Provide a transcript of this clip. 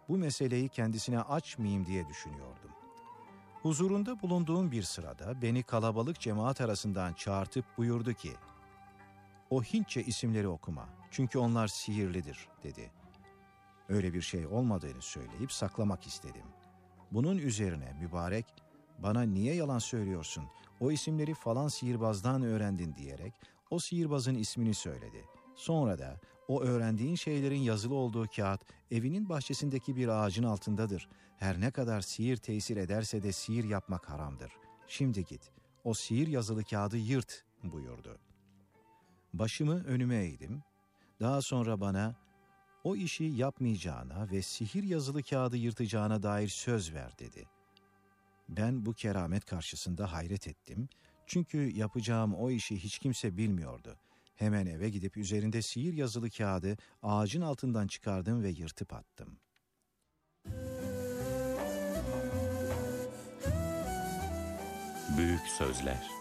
bu meseleyi kendisine açmayayım diye düşünüyordum. Huzurunda bulunduğum bir sırada beni kalabalık cemaat arasından çağırtıp buyurdu ki, "O Hintçe isimleri okuma, çünkü onlar sihirlidir," dedi. Öyle bir şey olmadığını söyleyip saklamak istedim. Bunun üzerine mübarek, "Bana niye yalan söylüyorsun? O isimleri falan sihirbazdan öğrendin," diyerek o sihirbazın ismini söyledi. Sonra da o öğrendiğin şeylerin yazılı olduğu kağıt evinin bahçesindeki bir ağacın altındadır. Her ne kadar sihir tesir ederse de sihir yapmak haramdır. Şimdi git, o sihir yazılı kağıdı yırt buyurdu. Başımı önüme eğdim. Daha sonra bana o işi yapmayacağına ve sihir yazılı kağıdı yırtacağına dair söz ver dedi. Ben bu keramet karşısında hayret ettim. Çünkü yapacağım o işi hiç kimse bilmiyordu. Hemen eve gidip üzerinde sihir yazılı kağıdı ağacın altından çıkardım ve yırtıp attım. Büyük Sözler.